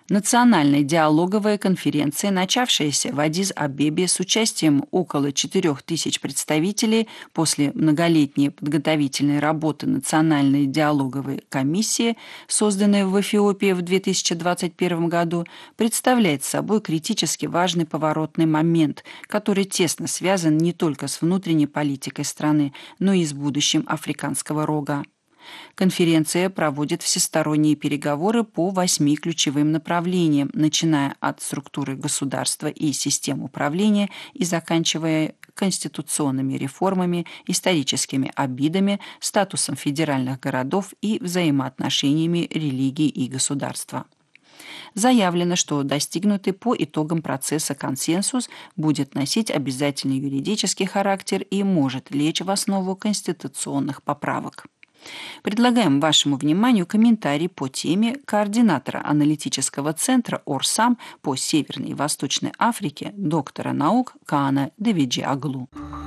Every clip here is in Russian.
Национальная диалоговая конференция, начавшаяся в Аддис-Абебе с участием около 4000 представителей после многолетней подготовительной работы Национальной диалоговой комиссии, созданной в Эфиопии в 2021 году, представляет собой критически важный поворотный момент, который тесно связан не только с внутренней политикой страны, но и с будущим Африканского рога. Конференция проводит всесторонние переговоры по 8 ключевым направлениям, начиная от структуры государства и систем управления и заканчивая конституционными реформами, историческими обидами, статусом федеральных городов и взаимоотношениями религии и государства. Заявлено, что достигнутый по итогам процесса консенсус будет носить обязательный юридический характер и может лечь в основу конституционных поправок. Предлагаем вашему вниманию комментарий по теме координатора аналитического центра Орсам по Северной и Восточной Африке, доктора наук Каана Давиджи-Аглу.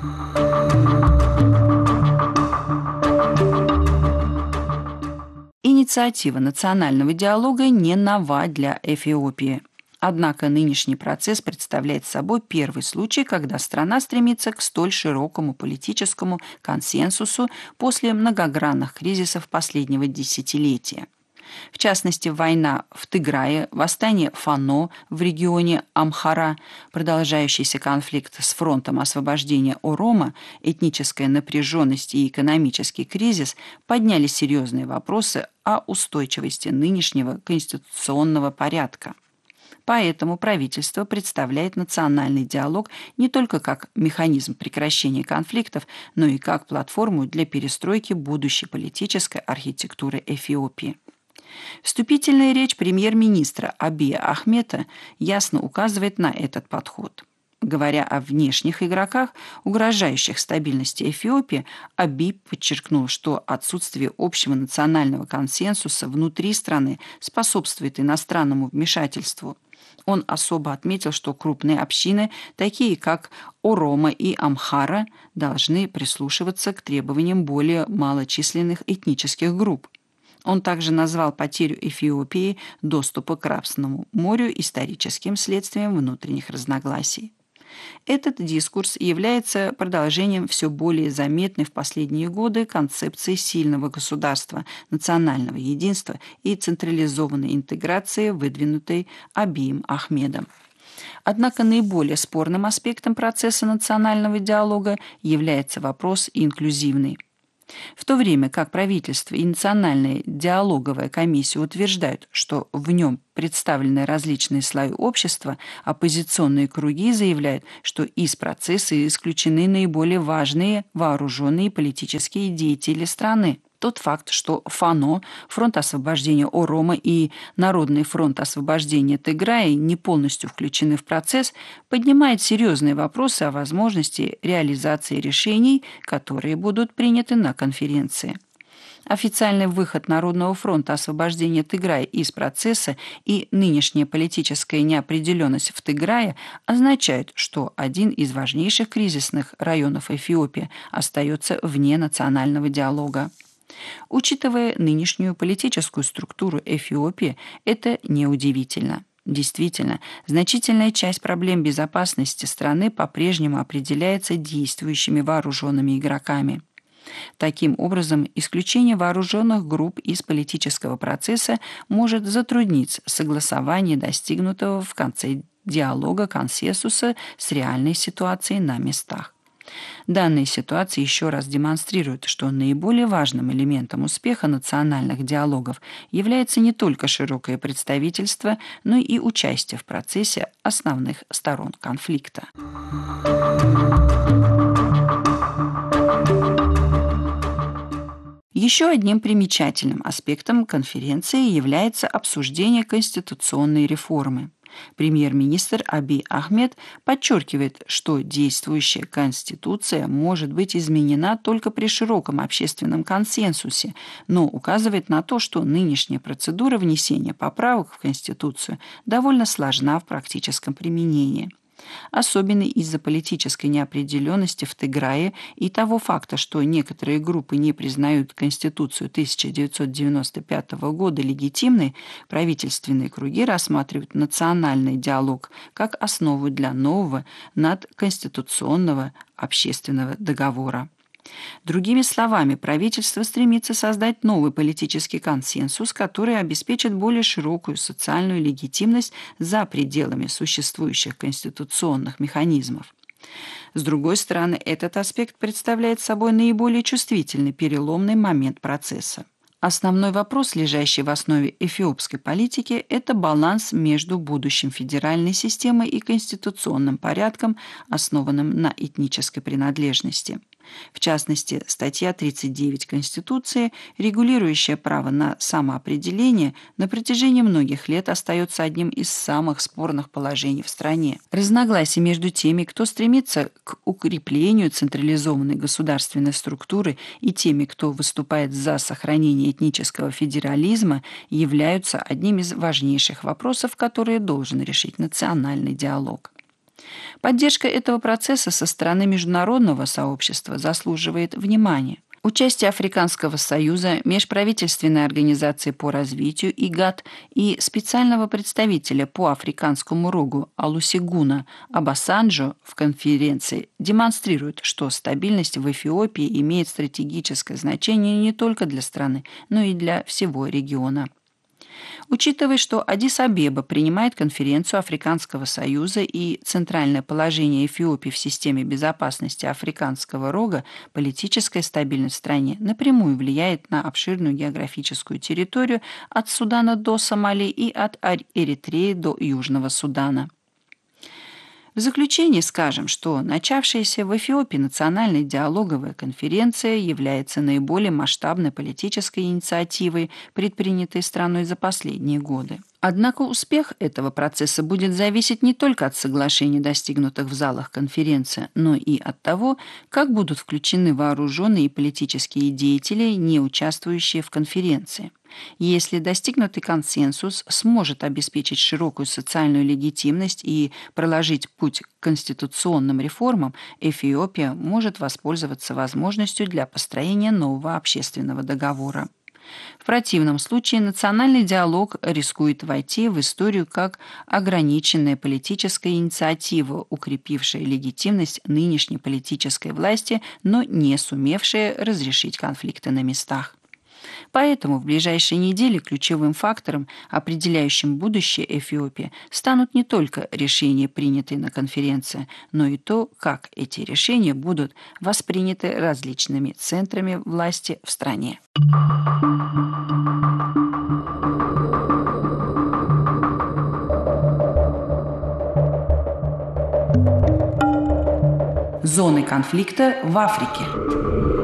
Инициатива национального диалога не нова для Эфиопии. Однако нынешний процесс представляет собой первый случай, когда страна стремится к столь широкому политическому консенсусу после многогранных кризисов последнего десятилетия. В частности, война в Тиграе, восстание Фано в регионе Амхара, продолжающийся конфликт с фронтом освобождения Орома, этническая напряженность и экономический кризис подняли серьезные вопросы о устойчивости нынешнего конституционного порядка. Поэтому правительство представляет национальный диалог не только как механизм прекращения конфликтов, но и как платформу для перестройки будущей политической архитектуры Эфиопии. Вступительная речь премьер-министра Абия Ахмета ясно указывает на этот подход. Говоря о внешних игроках, угрожающих стабильности Эфиопии, Абий подчеркнул, что отсутствие общего национального консенсуса внутри страны способствует иностранному вмешательству. Он особо отметил, что крупные общины, такие как Оромо и Амхара, должны прислушиваться к требованиям более малочисленных этнических групп. Он также назвал потерю Эфиопии доступа к Красному морю историческим следствием внутренних разногласий. Этот дискурс является продолжением все более заметной в последние годы концепции сильного государства, национального единства и централизованной интеграции, выдвинутой Абием Ахмедом. Однако наиболее спорным аспектом процесса национального диалога является вопрос инклюзивный. В то время как правительство и Национальная диалоговая комиссия утверждают, что в нем представлены различные слои общества, оппозиционные круги заявляют, что из процесса исключены наиболее важные вооруженные политические деятели страны. Тот факт, что ФАНО, Фронт освобождения Оромо и Народный фронт освобождения Тиграя не полностью включены в процесс, поднимает серьезные вопросы о возможности реализации решений, которые будут приняты на конференции. Официальный выход Народного фронта освобождения Тиграя из процесса и нынешняя политическая неопределенность в Тиграе означают, что один из важнейших кризисных районов Эфиопии остается вне национального диалога. Учитывая нынешнюю политическую структуру Эфиопии, это неудивительно. Действительно, значительная часть проблем безопасности страны по-прежнему определяется действующими вооруженными игроками. Таким образом, исключение вооруженных групп из политического процесса может затруднить согласование достигнутого в конце диалога консенсуса с реальной ситуацией на местах. Данная ситуация еще раз демонстрирует, что наиболее важным элементом успеха национальных диалогов является не только широкое представительство, но и участие в процессе основных сторон конфликта. Еще одним примечательным аспектом конференции является обсуждение конституционной реформы. Премьер-министр Абий Ахмед подчеркивает, что действующая Конституция может быть изменена только при широком общественном консенсусе, но указывает на то, что нынешняя процедура внесения поправок в Конституцию довольно сложна в практическом применении. особенно из-за политической неопределенности в Тиграе и того факта, что некоторые группы не признают Конституцию 1995 года легитимной, правительственные круги рассматривают национальный диалог как основу для нового надконституционного общественного договора. Другими словами, правительство стремится создать новый политический консенсус, который обеспечит более широкую социальную легитимность за пределами существующих конституционных механизмов. С другой стороны, этот аспект представляет собой наиболее чувствительный переломный момент процесса. Основной вопрос, лежащий в основе эфиопской политики, это баланс между будущим федеральной системой и конституционным порядком, основанным на этнической принадлежности. В частности, статья 39 Конституции, регулирующая право на самоопределение, на протяжении многих лет остается одним из самых спорных положений в стране. Разногласия между теми, кто стремится к укреплению централизованной государственной структуры, и теми, кто выступает за сохранение этнического федерализма, являются одним из важнейших вопросов, которые должен решить национальный диалог. Поддержка этого процесса со стороны международного сообщества заслуживает внимания. Участие Африканского союза, Межправительственной организации по развитию ИГАД и специального представителя по Африканскому рогу Олусегуна Обасанджо в конференции демонстрирует, что стабильность в Эфиопии имеет стратегическое значение не только для страны, но и для всего региона. Учитывая, что Аддис-Абеба принимает конференцию Африканского союза и центральное положение Эфиопии в системе безопасности Африканского рога, политическая стабильность в стране напрямую влияет на обширную географическую территорию от Судана до Сомали и от Эритреи до Южного Судана. В заключение скажем, что начавшаяся в Эфиопии национальная диалоговая конференция является наиболее масштабной политической инициативой, предпринятой страной за последние годы. Однако успех этого процесса будет зависеть не только от соглашений, достигнутых в залах конференции, но и от того, как будут включены вооруженные и политические деятели, не участвующие в конференции. Если достигнутый консенсус сможет обеспечить широкую социальную легитимность и проложить путь к конституционным реформам, Эфиопия может воспользоваться возможностью для построения нового общественного договора. В противном случае национальный диалог рискует войти в историю как ограниченная политическая инициатива, укрепившая легитимность нынешней политической власти, но не сумевшая разрешить конфликты на местах. Поэтому в ближайшие недели ключевым фактором, определяющим будущее Эфиопии, станут не только решения, принятые на конференции, но и то, как эти решения будут восприняты различными центрами власти в стране. Зоны конфликта в Африке.